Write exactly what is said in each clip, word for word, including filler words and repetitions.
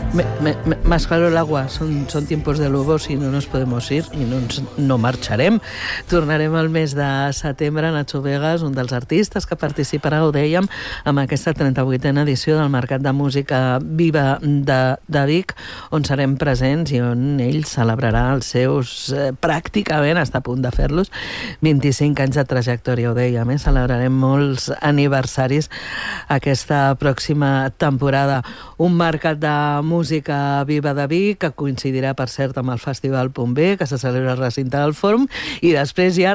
Me, me, me, más claro el agua, son, son tiempos de lobos y no nos podemos ir i no, ens, no marxarem. Tornarem al mes de setembre. Nacho Vegas, un dels artistes que participarà, ho dèiem, amb aquesta trenta-vuitena edició del Mercat de Música Viva de, de Vic, on serem presents i on ell celebrarà els seus, eh, pràcticament, està a punt de fer-los, vint-i-cinc anys de trajectòria, ho dèiem, eh? Celebrarem molts aniversaris aquesta pròxima temporada. Un mercat de música viva de Vic, que coincidirà, per cert, amb el Festival Punt B, que se celebra al recinte del Fòrum, i després ja...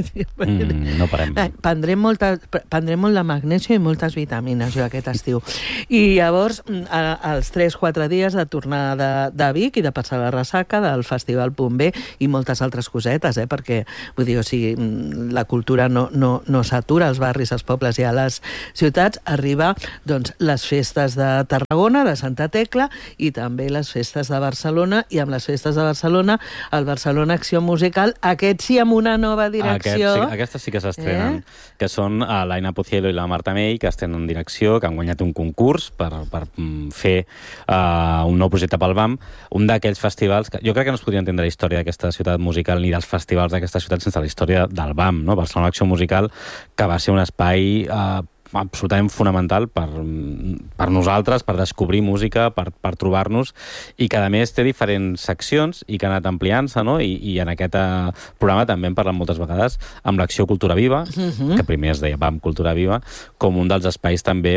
Mm, no parem. Prendrem, molta, prendrem molt de magnèsio i moltes vitamines, jo, aquest estiu. I llavors, als tres quatre dies de tornar de, de Vic i de passar la ressaca del Festival Punt B i moltes altres cosetes, eh? Perquè, vull dir, o sigui, la cultura no, no, no s'atura als barris, als pobles i a les ciutats. Arriba, doncs, les festes de Tarragona, de Santa Tecla, i també les festes de Barcelona, i amb les festes de Barcelona, el Barcelona Acció Musical, aquest sí amb una nova direcció. Aquest, sí, aquestes sí que s'estrenen, eh? Que són uh, l'Aina Pocielo i la Marta May, que estan en direcció, que han guanyat un concurs per, per fer uh, un nou projecte pel B A M, un d'aquells festivals que jo crec que no es podria entendre la història d'aquesta ciutat musical ni dels festivals d'aquesta ciutat sense la història del B A M, no? Barcelona Acció Musical, que va ser un espai uh, absolutament fonamental per, per nosaltres, per descobrir música, per, per trobar-nos, i que a més té diferents seccions i que ha anat ampliant-se, no? I, i en aquest uh, programa també hem parlat moltes vegades amb l'Acció Cultura Viva, uh-huh. que primer es deia B A M Cultura Viva, com un dels espais també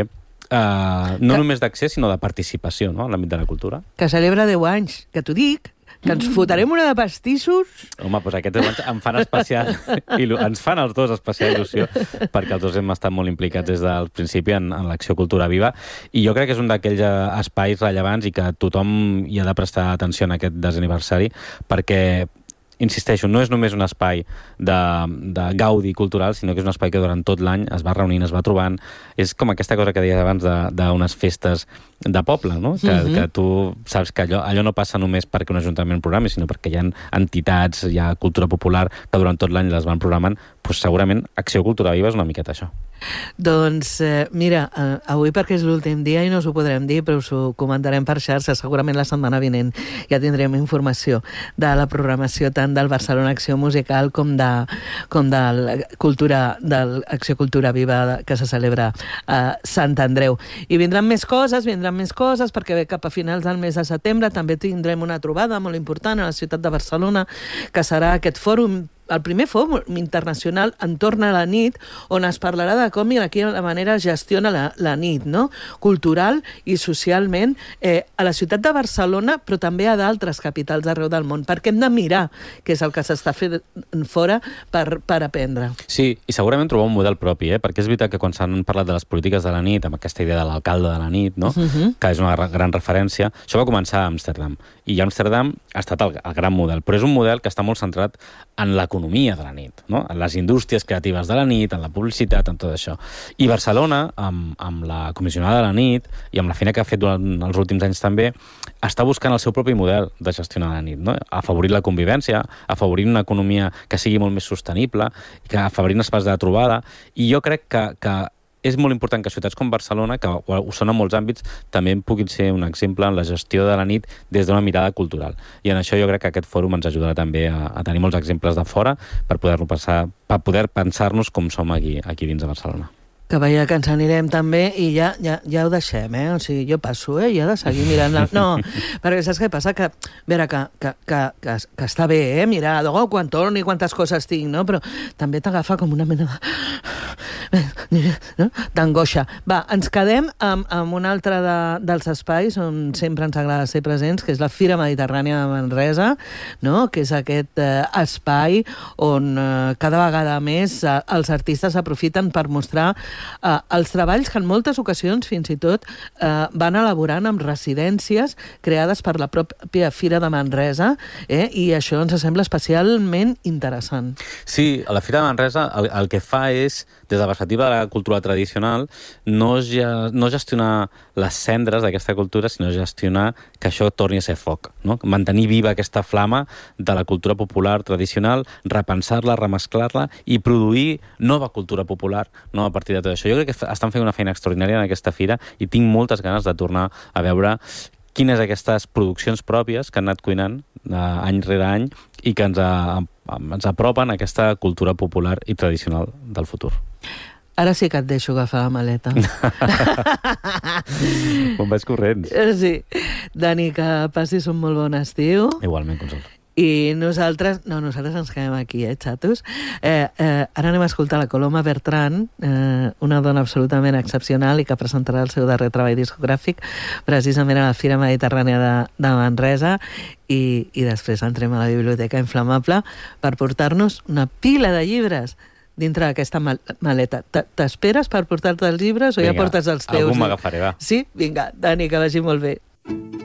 uh, no que... només d'accés, sinó de participació, no? En l'àmbit de la cultura. Que celebra deu anys, que t'ho dic, que ens fotarem una de pastissos. Home, doncs aquests deu anys em fan especial il·lu... ens fan els dos especial il·lusió, perquè els dos hem estat molt implicats des del principi en, en l'Acció Cultura Viva, i jo crec que és un d'aquells espais rellevants i que tothom hi ha de prestar atenció en aquest desaniversari, perquè insisteixo, no és només un espai de, de gaudi cultural, sinó que és un espai que durant tot l'any es va reunint, es va trobant. És com aquesta cosa que deies abans d'unes festes de poble, no? Que, uh-huh. que tu saps que allò, allò no passa només perquè un ajuntament programi, sinó perquè hi ha entitats, hi ha cultura popular que durant tot l'any les van programant. Pues segurament Acció Cultura Viva és una miqueta això. Doncs, eh, mira, eh, avui perquè és l'últim dia i no us ho podrem dir, però us ho comentarem per xarxa, segurament la setmana vinent ja tindrem informació de la programació tant del Barcelona Acció Musical com de, com de la cultura, de l'Acció Cultura Viva que se celebra a Sant Andreu. I vindran més coses, vindran més coses, perquè cap a finals del mes de setembre també tindrem una trobada molt important a la ciutat de Barcelona, que serà aquest fòrum, el primer fòrum internacional entorn a la nit, on es parlarà de com i de quina manera es gestiona la, la nit, no? Cultural i socialment, eh, a la ciutat de Barcelona, però també a d'altres capitals arreu del món, perquè hem de mirar què és el que s'està fent fora per, per aprendre. Sí, i segurament trobar un model propi, eh? Perquè és veritat que quan s'han parlat de les polítiques de la nit, amb aquesta idea de l'alcalde de la nit, no? Uh-huh. Que és una gran referència, això va començar a Amsterdam, i Amsterdam ha estat el, el gran model, però és un model que està molt centrat en l'economia de la nit, no? En les indústries creatives de la nit, en la publicitat, en tot això. I Barcelona, amb, amb la comissionada de la nit i amb la feina que ha fet durant els últims anys també, està buscant el seu propi model de gestionar la nit, no? Afavorir la convivència, afavorir una economia que sigui molt més sostenible, que afavorir espais de trobada, i jo crec que, que és molt important que ciutats com Barcelona, que ho són en molts àmbits, també puguin ser un exemple en la gestió de la nit des d'una mirada cultural. I en això jo crec que aquest fòrum ens ajudarà també a, a tenir molts exemples de fora per poder-lo passar, per poder pensar-nos com som aquí, aquí dins de Barcelona. Que veia que ens anirem també i ja, ja, ja ho deixem, eh? O sigui, jo passo, eh? I ha de seguir mirant... La... No, perquè saps què passa? Que, a veure, que, que, que, que, que està bé, eh? Mirar, oh, quan torni, quantes coses tinc, no? Però també t'agafa com una mena de... no? d'angoixa. Va, ens quedem amb, amb un altre de, dels espais on sempre ens agrada ser presents, que és la Fira Mediterrània de Manresa, no? Que és aquest eh, espai on eh, cada vegada més eh, els artistes aprofiten per mostrar eh, els treballs que en moltes ocasions fins i tot eh, van elaborant amb residències creades per la pròpia Fira de Manresa, eh? I això ens sembla especialment interessant. Sí, a la Fira de Manresa el, el que fa és, des de la perspectiva de la cultura tradicional, no, ja, no gestionar les cendres d'aquesta cultura, sinó gestionar que això torni a ser foc, no? Mantenir viva aquesta flama de la cultura popular tradicional, repensar-la, remesclar-la i produir nova cultura popular, no, a partir de tot això. Jo crec que estan fent una feina extraordinària en aquesta fira i tinc moltes ganes de tornar a veure quines aquestes produccions pròpies que han anat cuinant eh, any rere any i que ens, a, ens apropen a aquesta cultura popular i tradicional del futur. Ara sí que et deixo agafar la maleta. Com vaig corrents. Sí. Dani, que passis un molt bon estiu. Igualment, Consol. I nosaltres, no, nosaltres ens quedem aquí, eh, xatos? Eh, eh, ara anem a escoltar la Coloma Bertran, eh, una dona absolutament excepcional i que presentarà el seu darrer treball discogràfic precisament a la Fira Mediterrània de, de Manresa i, i després entrem a la Biblioteca Inflamable per portar-nos una pila de llibres dintre d'aquesta mal maleta. T'esperes per portar-te els llibres o vinga, ja portes els teus? Algun m'agafaré, va. Sí? Vinga, Dani, que vagi molt bé.